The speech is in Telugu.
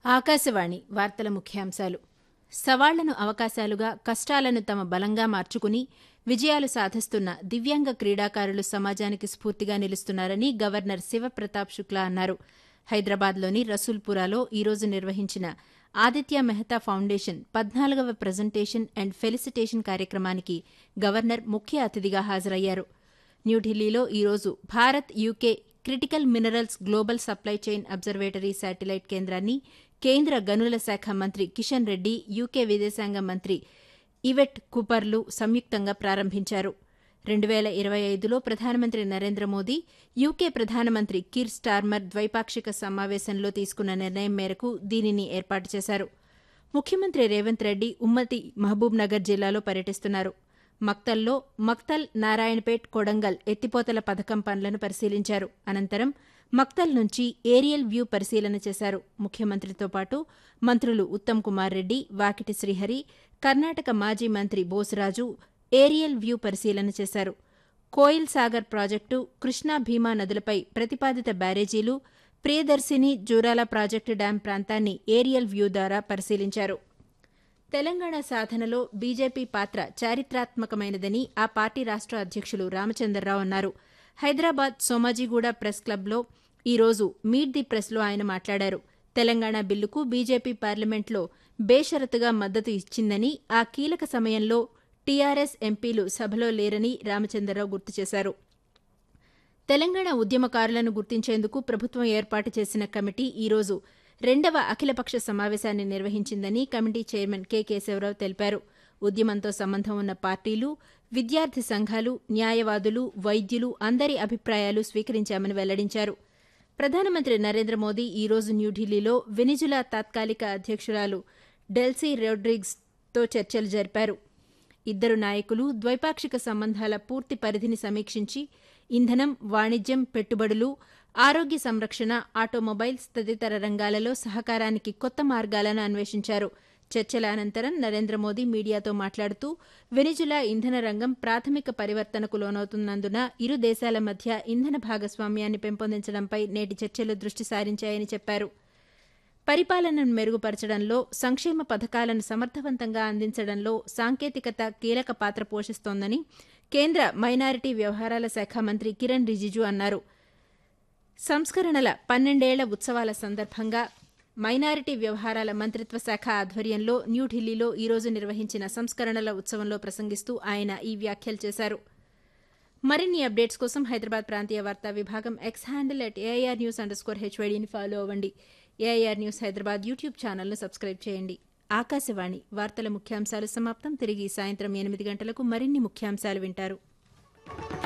ఆకాశవాణి వార్తల ముఖ్యాంశాలు. సవాళ్లను అవకాశాలుగా, కష్టాలను తమ బలంగా మార్చుకుని విజయాలు సాధిస్తున్న దివ్యాంగ క్రీడాకారులు సమాజానికి స్ఫూర్తిగా నిలుస్తున్నారని గవర్నర్ శివప్రతాప్ శుక్లా అన్నారు. హైదరాబాద్లోని రసూల్పురాలో ఈరోజు నిర్వహించిన Aditya Mehta foundation 14వ presentation and felicitation కార్యక్రమానికి గవర్నర్ ముఖ్య అతిథిగా హాజరయ్యారు. న్యూఢిల్లీలో ఈరోజు Bharat UK critical minerals global supply chain observatory satellite కేంద్రాన్ని కేంద్ర గనుల శాఖ మంత్రి కిషన్ రెడ్డి, యూకే విదేశాంగ మంత్రి ఇవెట్ కూపర్లు సంయుక్తంగా ప్రారంభించారు. 2025లో ప్రధానమంత్రి నరేంద్ర మోదీ, యూకే ప్రధానమంత్రి కీర్ స్టార్మర్ ద్వైపాక్షిక సమావేశంలో తీసుకున్న నిర్ణయం మేరకు దీనిని ఏర్పాటు చేశారు. ముఖ్యమంత్రి రేవంత్ రెడ్డి ఉమ్మడి మహబూబ్నగర్ జిల్లాలో పర్యటిస్తున్నారు. మక్తల్లో మక్తల్, నారాయణపేట్, కొడంగల్ ఎత్తిపోతల పథకం పనులను పరిశీలించారు. అనంతరం మక్తల్ నుంచి ఏరియల్ వ్యూ పరిశీలన చేశారు. ముఖ్యమంత్రితో పాటు మంత్రులు ఉత్తమ్ కుమార్ రెడ్డి, వాకిటి శ్రీహరి, కర్ణాటక మాజీ మంత్రి బోసరాజు ఏరియల్ వ్యూ పరిశీలన చేశారు. కోయిల్ సాగర్ ప్రాజెక్టు, కృష్ణా భీమా నదులపై ప్రతిపాదిత బ్యారేజీలు, ప్రియదర్శిని, జూరాల ప్రాజెక్టు డ్యాం ప్రాంతాన్ని ఏరియల్ వ్యూ ద్వారా పరిశీలించారు. తెలంగాణ సాధనలో బీజేపీ పాత్ర చారిత్రాత్మకమైనదని ఆ పార్టీ రాష్ట్ర అధ్యక్షులు రామచంద్రరావు అన్నారు. హైదరాబాద్ సోమాజిగూడ ప్రెస్ క్లబ్లో ఈరోజు మీట్ ది ప్రెస్లో ఆయన మాట్లాడారు. తెలంగాణ బిల్లుకు బీజేపీ పార్లమెంట్లో బేషరతుగా మద్దతు ఇచ్చిందని, ఆ కీలక సమయంలో టీఆర్ఎస్ ఎంపీలు సభలో లేరని రామచంద్రరావు గుర్తు చేశారు. తెలంగాణ ఉద్యమకారులను గుర్తించేందుకు ప్రభుత్వం ఏర్పాటు చేసిన కమిటీ ఈరోజు 2వ అఖిలపక్ష సమావేశాన్ని నిర్వహించిందని కమిటీ చైర్మన్ కె కేశవరావు తెలిపారు. ఉద్యమంతో సంబంధం ఉన్న పార్టీలు, విద్యార్థి సంఘాలు, న్యాయవాదులు, వైద్యులు అందరి అభిప్రాయాలు స్వీకరించామని వెల్లడించారు. ప్రధానమంత్రి నరేంద్ర మోదీ ఈరోజు న్యూఢిల్లీలో వెనిజులా తాత్కాలిక అధ్యక్షురాలు డెల్సీ రోడ్రిగ్స్తో చర్చలు జరిపారు. ఇద్దరు నాయకులు ద్వైపాక్షిక సంబంధాల పూర్తి పరిధిని సమీక్షించి ఇంధనం, వాణిజ్యం, పెట్టుబడులు, ఆరోగ్య సంరక్షణ, ఆటోమొబైల్స్ తదితర రంగాలలో సహకారానికి కొత్త మార్గాలను అన్వేషించారు. చర్చల అనంతరం నరేంద్ర మోదీ మీడియాతో మాట్లాడుతూ వెనిజులా ఇంధన రంగం ప్రాథమిక పరివర్తనకు లోనవుతున్నందున ఇరు దేశాల మధ్య ఇంధన భాగస్వామ్యాన్ని పెంపొందించడంపై నేటి చర్చలు దృష్టి సారించాయని చెప్పారు. పరిపాలనను మెరుగుపరచడంలో, సంక్షేమ పథకాలను సమర్థవంతంగా అందించడంలో సాంకేతికత కీలక పాత్ర పోషిస్తోందని కేంద్ర మైనారిటీ వ్యవహారాల శాఖ మంత్రి కిరణ్ రిజిజు అన్నారు. సంస్కరణల 12ఏళ్ల ఉత్సవాల సందర్భంగా మైనారిటీ వ్యవహారాల మంత్రిత్వ శాఖ ఆధ్వర్యంలో న్యూఢిల్లీలో ఈరోజు నిర్వహించిన సంస్కరణల ఉత్సవంలో ప్రసంగిస్తూ ఆయన ఈ వ్యాఖ్యలు చేశారు. మరిన్ని అప్డేట్స్ కోసం హైదరాబాద్ ప్రాంతీయ వార్తా విభాగం ఎక్స్ హ్యాండిల్ @AIRnews_HYDని ఫాలో అవ్వండి. AIR న్యూస్ హైదరాబాద్ యూట్యూబ్ ఛానల్ను సబ్స్క్రైబ్ చేయండి. ఆకాశవాణి వార్తల ముఖ్యాంశాలు సమాప్తం. తిరిగి సాయంత్రం 8 గంటలకు మరిన్ని ముఖ్యాంశాలు వింటారు.